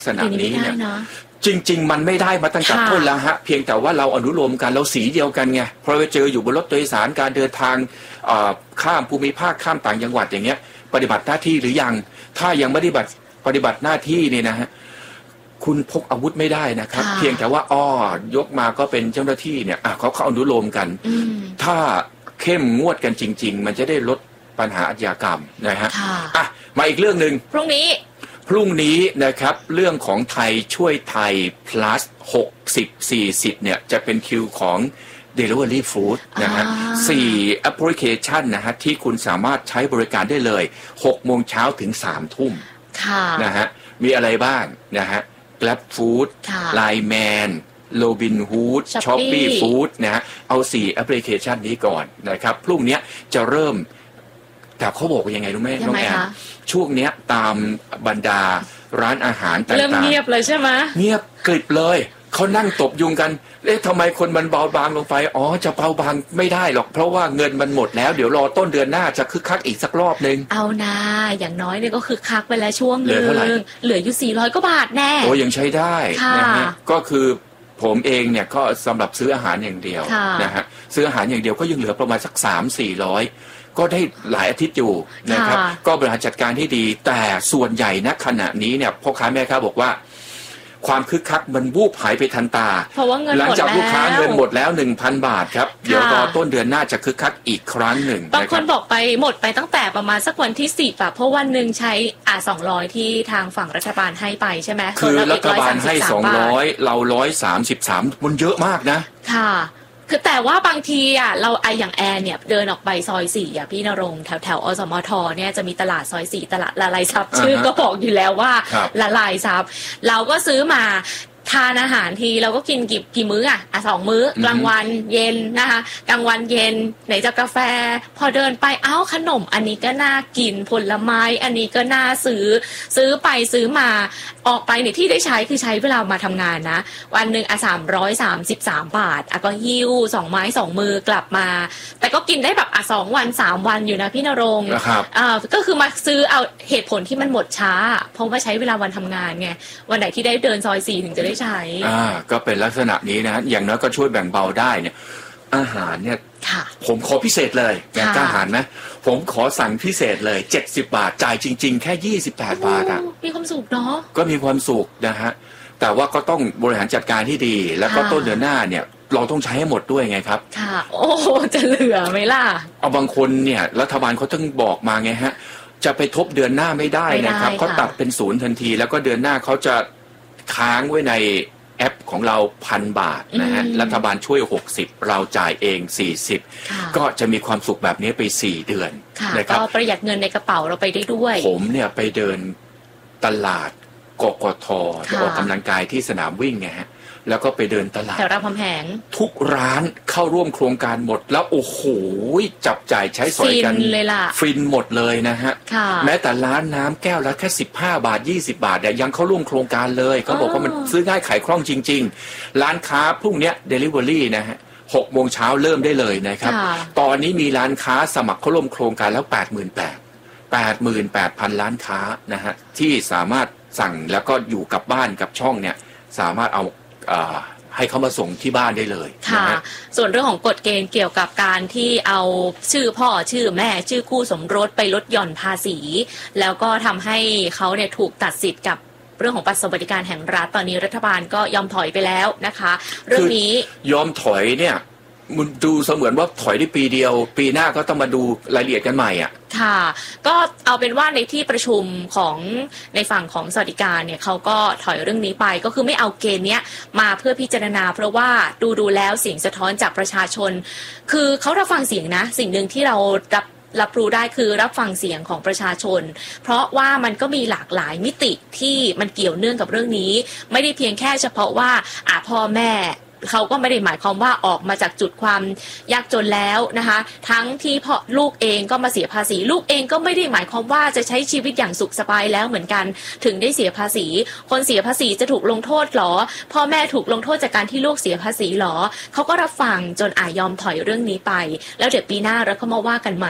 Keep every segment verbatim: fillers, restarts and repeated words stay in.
สนามนี้เนี่ยจริงๆมันไม่ได้มาตั้งแต่ต้นแล้วฮะเพียงแต่ว่าเราอนุโลมกันเราสีเดียวกันไงพอไปเจออยู่บนรถโดยสารการเดินทางข้ามภูมิภาคข้ามต่างจังหวัดอย่างเงี้ยปฏิบัติหน้าที่หรือยังถ้ายังไม่ได้ปฏิบัติปฏิบัติหน้าที่เนี่ยนะฮะคุณพกอาวุธไม่ได้นะครับเพียงแต่ว่าอ้อยกมาก็เป็นเจ้าหน้าที่เนี่ยเขาเขาอนุโลมกันถ้าเข้มงวดกันจริงๆมันจะได้ลดปัญหาอาชญากรรมนะฮะอ่ะมาอีกเรื่องหนึ่งพรุ่งนี้พรุ่งนี้นะครับเรื่องของไทยช่วยไทย plus หกสิบ สี่สิบเนี่ยจะเป็นคิวของ Delivery Food นะฮะสี่แอปพลิเคชันนะฮะที่คุณสามารถใช้บริการได้เลยหกโมงเช้าถึงสามทุ่มนะฮะมีอะไรบ้างนะฮะ Grab Food ไลน์แมน Robinhood Shopee Food นะฮะเอาสี่แอปพลิเคชันนี้ก่อนนะครับพรุ่งนี้จะเริ่มแต่เขาบอกว่ายังไงรู้ไหมน้องแอนช่วงเนี้ยตามบรรดาร้านอาหารต่างๆเริ่มเงียบเลยใช่ไหมเงียบกริบเลยเขานั่งตบยุงกันเอ๊ะทำไมคนมันเบาบางลงไปอ๋อจะเบาบางไม่ได้หรอกเพราะว่าเงินมันหมดแล้วเดี๋ยวรอต้นเดือนหน้าจะคึกคักอีกสักรอบนึงเอานะอย่างน้อยเนี่ยก็คือคักไปแล้วช่วงนึงเหลืออยู่สี่ร้อยกว่าบาทแน่โอ้ยังใช้ได้นะฮะก็คือผมเองเนี่ยก็สำหรับซื้ออาหารอย่างเดียวนะฮะซื้ออาหารอย่างเดียวก็ยังเหลือประมาณสักสามสี่ร้อยก็ได้หลายอาทิตย์อยู่นะครับก็บริหารจัดการที่ดีแต่ส่วนใหญ่ณขณะนี้เนี่ยพ่อค้าแม่ค้าบอกว่าความคึกคักมันวูบหายไปทันตาเพราะว่าเงินหลังจากลูกค้าเงินหมดแล้ว หนึ่งพัน บาทครับเดี๋ยวรอต้นเดือนหน้าจะคึกคักอีกครั้งหนึ่งบางคนบอกไปหมดไปตั้งแต่ประมาณสักวันที่สิบอะเพราะวันหนึ่งใช้อ่าสองร้อยที่ทางฝั่งรัฐบาลให้ไปใช่ไหมคือรัฐบาลให้สองร้อยเราหนึ่งร้อยสามสิบสามมันเยอะมากนะค่ะคือแต่ว่าบางทีอ่ะเราไออย่างแอนเนี่ยเดินออกไปซอยสี่อ่ะพี่ณรงค์แถวแถวอสมทเนี่ยจะมีตลาดซอยสี่ตลาดละลายซับชื่อก็บอกอยู่แล้วว่าละลายซับเราก็ซื้อมาทานอาหารทีเราก็กินกี่กี่มื้ออ่ะอ่ะสองมื้อกลางวันเย็นนะคะกลางวันเย็นไหนจะกาแฟพอเดินไปเอ้าขนมอันนี้ก็น่ากินผลไม้อันนี้ก็น่าซื้อซื้อไปซื้อมาออกไปเนี่ยที่ได้ใช้คือใช้เวลามาทำงานนะวันหนึ่งอ่ะสามร้อยสามสิบสามบาทอ่ะก็หิ้วสองไม้สองมือกลับมาแต่ก็กินได้แบบอ่ะสองวันสามวันอยู่นะพี่ณรงค์อ่าก็คือมาซื้อเอาเหตุผลที่มันหมดช้าเพราะว่าใช้เวลาวันทำงานไงวันไหนที่ได้เดินซอยสี่ถึงจะได้ใช้อ่าก็เป็นลักษณะนี้นะอย่างน้อยก็ช่วยแบ่งเบาได้เนี่ยอาหารเนี่ยผมขอพิเศษเลยแบ่งอาหารนะผมขอสั่งพิเศษเลยเจ็ดสิบบาทจ่ายจริงๆแค่ยี่สิบแปดบาทอ่ะมีความสุขเนาะก็มีความสุขนะฮะแต่ว่าก็ต้องบริหารจัดการที่ดีแล้วก็ต้นเดือนหน้าเนี่ยเราต้องใช้ให้หมดด้วยไงครับค่ะโอ้จะเหลือไหมล่ะเอาบางคนเนี่ยรัฐบาลเขาต้องบอกมาไงฮะจะไปทบเดือนหน้าไม่ได้นะครับเขาตัดเป็นศูนย์ทันทีแล้วก็เดือนหน้าเขาจะค้างไว้ในแอปของเราพันบาทนะฮะรัฐบาลช่วยหกสิบเราจ่ายเองสี่สิบก็จะมีความสุขแบบนี้ไปสี่เดือนนะครับก็ประหยัดเงินในกระเป๋าเราไปได้ด้วยผมเนี่ยไปเดินตลาดกกทจะออกกำลังกายที่สนามวิ่งไงฮะแล้วก็ไปเดินตลาดแถวรามคำแหงทุกร้านเข้าร่วมโครงการหมดแล้วโอ้โหจับจ่ายใช้สอยกันฟินเลยล่ะฟินหมดเลยนะฮะแม้แต่ร้านน้ำแก้วละแค่สิบห้าบาทยี่สิบบาทเนี่ยยังเข้าร่วมโครงการเลยเขาบอกว่ามันซื้อง่ายขายคล่องจริงๆร้านค้าพรุ่งนี้เดลิเวอรี่นะฮะหกโมงเช้าเริ่มได้เลยนะครับตอนนี้มีร้านค้าสมัครเข้าร่วมโครงการแล้วแปดหมื่นแปดแปดหมื่นแปดพันร้านค้านะฮะที่สามารถสั่งแล้วก็อยู่กับบ้านกับช่องเนี่ยสามารถเอาให้เขามาส่งที่บ้านได้เลยค่ะส่วนเรื่องของกฎเกณฑ์เกี่ยวกับการที่เอาชื่อพ่อชื่อแม่ชื่อคู่สมรสไปลดหย่อนภาษีแล้วก็ทำให้เขาเนี่ยถูกตัดสิทธิ์กับเรื่องของบัตรสวัสดิการแห่งรัฐตอนนี้รัฐบาลก็ยอมถอยไปแล้วนะคะเรื่องนี้ยอมถอยเนี่ยมันดูเสมือนว่าถอยได้ปีเดียวปีหน้าก็ต้องมาดูรายละเอียดกันใหม่อ่ะค่ะก็เอาเป็นว่าในที่ประชุมของในฝั่งของสวัสดิการเนี่ยเขาก็ถอยเรื่องนี้ไปก็คือไม่เอาเกณฑ์เนี้ยมาเพื่อพิจารณาเพราะว่าดูดูแล้วเสียงสะท้อนจากประชาชนคือเขารับฟังเสียงนะสิ่งหนึ่งที่เรารับรับรู้ได้คือรับฟังเสียงของประชาชนเพราะว่ามันก็มีหลากหลายมิติที่มันเกี่ยวเนื่องกับเรื่องนี้ไม่ได้เพียงแค่เฉพาะว่าอ่ะพ่อแม่เขาก็ไม่ได้หมายความว่าออกมาจากจุดความยากจนแล้วนะคะทั้งที่พ่อลูกเองก็มาเสียภาษีลูกเองก็ไม่ได้หมายความว่าจะใช้ชีวิตอย่างสุขสบายแล้วเหมือนกันถึงได้เสียภาษีคนเสียภาษีจะถูกลงโทษหรอพ่อแม่ถูกลงโทษจากการที่ลูกเสียภาษีหรอเขาก็รับฟังจนอายอมถอยเรื่องนี้ไปแล้วเดี๋ยวปีหน้าเราก็มาว่ากันใหม่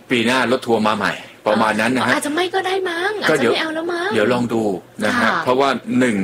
ปีหน้ารถทัวร์มาใหม่ประมาณนั้นนะฮะอาจจะไม่ก็ได้มั้งอาจก็จะเดี๋ยวไม่เอาแล้วมั้งเดี๋ยวลองดูนะฮะค่ะเพราะว่าหนึ่ง